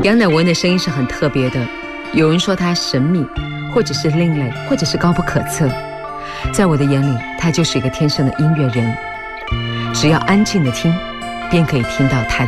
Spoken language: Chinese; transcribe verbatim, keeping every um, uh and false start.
杨乃文的声音是很特别的，有人说他神秘，或者是另类，或者是高不可测。在我的眼里，他就是一个天生的音乐人，只要安静的听，便可以听到他的